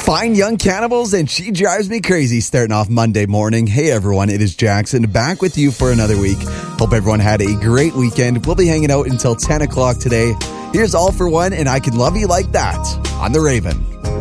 Fine young cannibals, and she drives me crazy starting off Monday morning. Hey everyone, it is Jackson back with you for another week. Hope everyone had a great weekend. We'll be hanging out until 10 o'clock today. Here's All for One and I Can Love You Like That on The Raven.